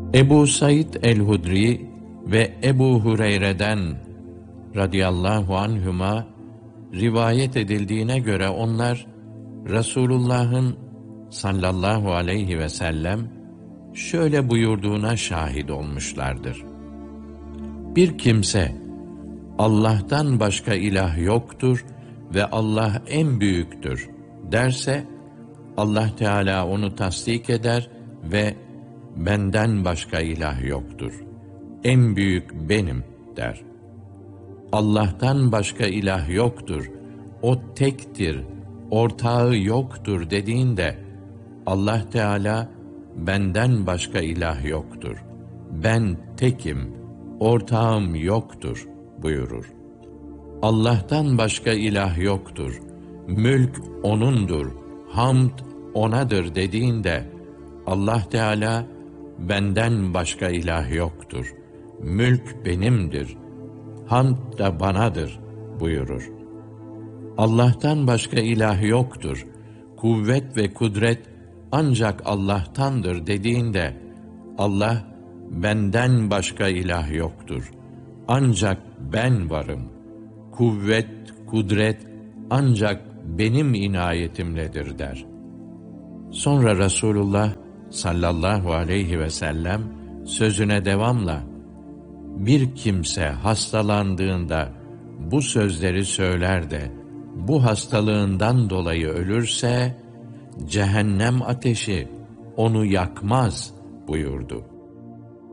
Ebu Said el-Hudri ve Ebu Hureyre'den radıyallahu anhuma rivayet edildiğine göre onlar Resulullah'ın sallallahu aleyhi ve sellem şöyle buyurduğuna şahit olmuşlardır. Bir kimse Allah'tan başka ilah yoktur ve Allah en büyüktür derse, Allah Teala onu tasdik eder ve benden başka ilah yoktur, en büyük benim der. Allah'tan başka ilah yoktur, o tektir, ortağı yoktur dediğinde, Allah Teala benden başka ilah yoktur, ben tekim, ortağım yoktur buyurur. Allah'tan başka ilah yoktur, mülk O'nundur, hamd O'nadır dediğinde, Allah Teala benden başka ilah yoktur, mülk benimdir, hamd da banadır buyurur. Allah'tan başka ilah yoktur, kuvvet ve kudret ancak Allah'tandır dediğinde, Allah benden başka ilah yoktur, ancak ben varım, kuvvet, kudret ancak benim inayetimledir der. Sonra Resulullah sallallahu aleyhi ve sellem sözüne devamla, bir kimse hastalandığında bu sözleri söyler de bu hastalığından dolayı ölürse cehennem ateşi onu yakmaz buyurdu.